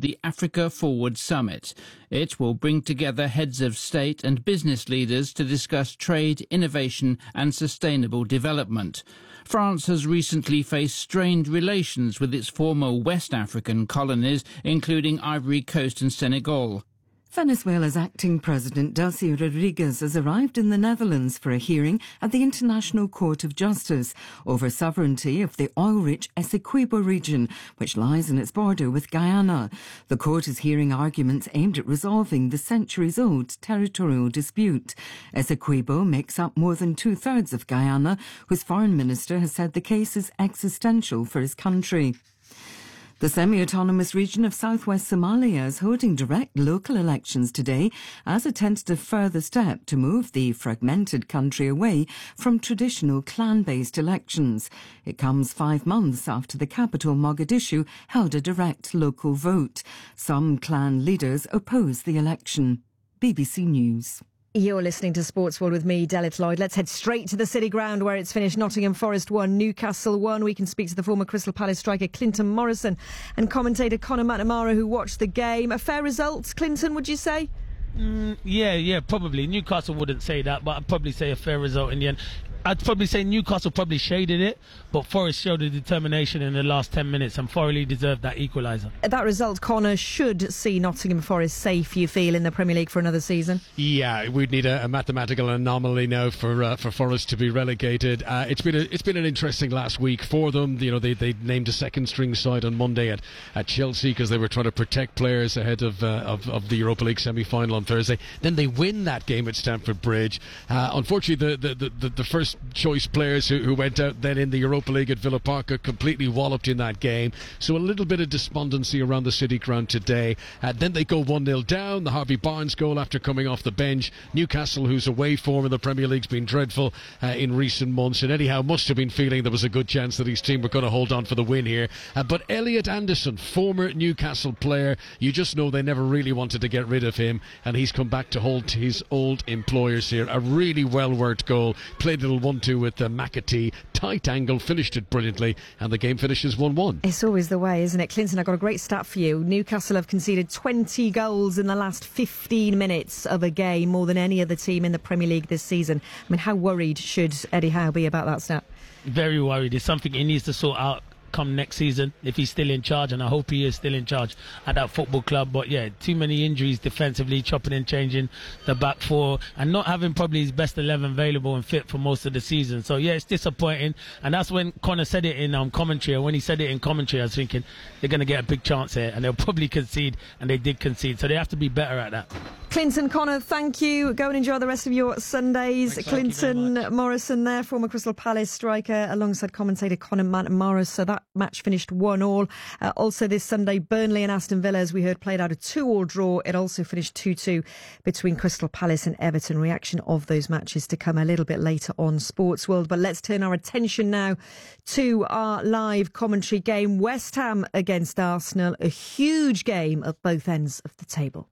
the Africa Forward Summit. It will bring together heads of state and business leaders to discuss trade, innovation and sustainable development. France has recently faced strained relations with its former West African colonies, including Ivory Coast and Senegal. Venezuela's acting president, Delcy Rodriguez, has arrived in the Netherlands for a hearing at the International Court of Justice over sovereignty of the oil-rich Essequibo region, which lies in its border with Guyana. The court is hearing arguments aimed at resolving the centuries-old territorial dispute. Essequibo makes up more than two-thirds of Guyana, whose foreign minister has said the case is existential for his country. The semi-autonomous region of southwest Somalia is holding direct local elections today as a tentative further step to move the fragmented country away from traditional clan-based elections. It comes 5 months after the capital, Mogadishu, held a direct local vote. Some clan leaders oppose the election. BBC News. You're listening to Sports World with me, Delit Lloyd. Let's head straight to the City Ground where it's finished. Nottingham Forest 1, Newcastle 1. We can speak to the former Crystal Palace striker Clinton Morrison and commentator Conor McNamara, who watched the game. A fair result, Clinton, would you say? Yeah, probably. Newcastle wouldn't say that, but I'd probably say a fair result in the end. I'd probably say Newcastle probably shaded it, but Forest showed a determination in the last 10 minutes and thoroughly deserved that equaliser. That result, Conor, should see Nottingham Forest safe, you feel, in the Premier League for another season? Yeah, we'd need a mathematical anomaly now for Forest to be relegated. It's been an interesting last week for them. You know, they named a second string side on Monday at Chelsea because they were trying to protect players ahead of the Europa League semi-final on Thursday. Then they win that game at Stamford Bridge. Unfortunately, the first choice players who went out then in the Europa League at Villa Park are completely walloped in that game. So a little bit of despondency around the City Ground today. Then they go 1-0 down. The Harvey Barnes goal after coming off the bench. Newcastle, whose away form in the Premier League's been dreadful in recent months, and anyhow must have been feeling there was a good chance that his team were going to hold on for the win here. But Elliot Anderson, former Newcastle player, you just know they never really wanted to get rid of him, and he's come back to hold his old employers here. A really well-worked goal. Played a little 1-2 with McAtee, tight angle, finished it brilliantly, and the game finishes 1-1. It's always the way, isn't it? Clinton, I've got a great stat for you. Newcastle have conceded 20 goals in the last 15 minutes of a game, more than any other team in the Premier League this season. I mean, how worried should Eddie Howe be about that stat? Very worried. It's something he needs to sort out come next season if he's still in charge, and I hope he is still in charge at that football club. But yeah, too many injuries defensively, chopping and changing the back four, and not having probably his best 11 available and fit for most of the season. So yeah, it's disappointing, and that's when Conor said it in commentary. And when he said it in commentary, I was thinking they're going to get a big chance here and they'll probably concede, and they did concede, so they have to be better at that. Clinton, Conor, thank you. Go and enjoy the rest of your Sundays. Thanks, Clinton Morrison there, former Crystal Palace striker, alongside commentator Conor McNamara. So that match finished 1-1. Also this Sunday, Burnley and Aston Villa, as we heard, played out a 2-2 draw. It also finished 2-2 between Crystal Palace and Everton. Reaction of those matches to come a little bit later on Sports World. But let's turn our attention now to our live commentary game. West Ham against Arsenal, a huge game at both ends of the table.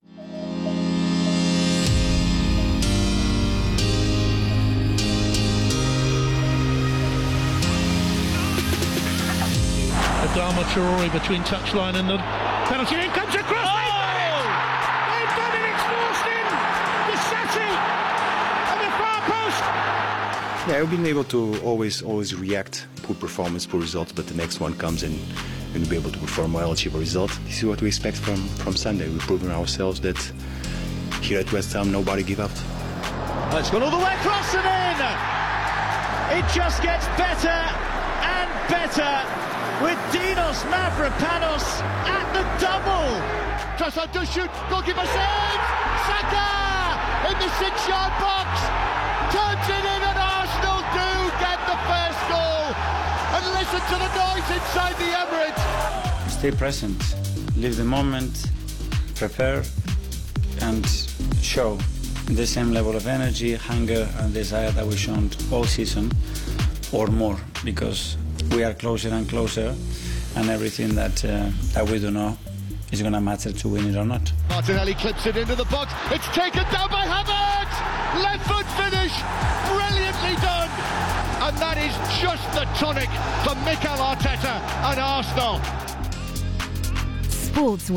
Adama Traore between touchline and the penalty. In comes a cross. They've done it. It's forced in. Disati at the far post. Yeah, we've been able to always react. Poor performance, poor results, but the next one comes and we'll be able to perform well, achieve a result. This is what we expect from Sunday. We've proven ourselves that here at West Ham nobody give up. It's gone all the way across and in. It just gets better and better. With Dinos Mavropanos at the double. Trossard does shoot, goalkeeper saves! Saka in the 6-yard box, turns it in, and Arsenal do get the first goal. And listen to the noise inside the Emirates. Stay present, live the moment, prepare, and show the same level of energy, hunger, and desire that we've shown all season, or more, because we are closer and closer, and everything that we do know is going to matter to win it or not. Martinelli clips it into the box. It's taken down by Havertz. Left foot finish, brilliantly done. And that is just the tonic for Mikel Arteta and Arsenal. Sports